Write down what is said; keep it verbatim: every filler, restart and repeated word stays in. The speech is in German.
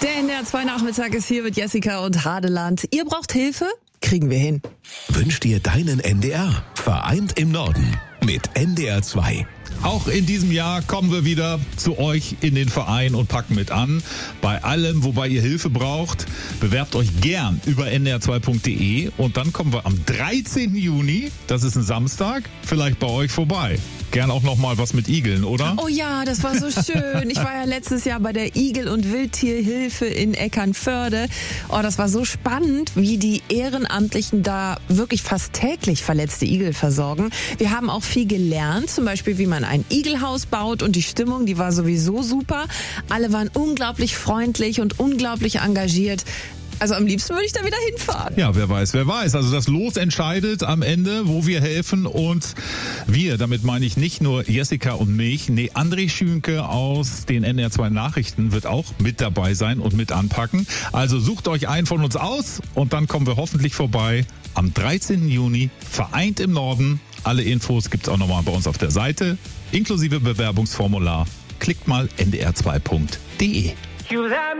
Der N D R zwei Nachmittag ist hier mit Jessica und Hadeland. Ihr braucht Hilfe? Kriegen wir hin. Wünsch dir deinen N D R. Vereint im Norden mit N D R zwei. Auch in diesem Jahr kommen wir wieder zu euch in den Verein und packen mit an. Bei allem, wobei ihr Hilfe braucht, bewerbt euch gern über n d r zwei punkt d e und dann kommen wir am dreizehnten Juni, das ist ein Samstag, vielleicht bei euch vorbei. Gern auch noch mal was mit Igeln, oder? Oh ja, das war so schön. Ich war ja letztes Jahr bei der Igel- und Wildtierhilfe in Eckernförde. Oh, das war so spannend, wie die Ehrenamtlichen da wirklich fast täglich verletzte Igel versorgen. Wir haben auch viel gelernt, zum Beispiel, wie man ein Igelhaus baut, und die Stimmung, die war sowieso super. Alle waren unglaublich freundlich und unglaublich engagiert. Also am liebsten würde ich da wieder hinfahren. Ja, wer weiß, wer weiß. Also das Los entscheidet am Ende, wo wir helfen, und wir, damit meine ich nicht nur Jessica und mich, nee, André Schünke aus den N D R zwei Nachrichten wird auch mit dabei sein und mit anpacken. Also sucht euch einen von uns aus und dann kommen wir hoffentlich vorbei am dreizehnten Juni, vereint im Norden. Alle Infos gibt's auch nochmal bei uns auf der Seite, inklusive Bewerbungsformular. Klickt mal n d r zwei punkt d e.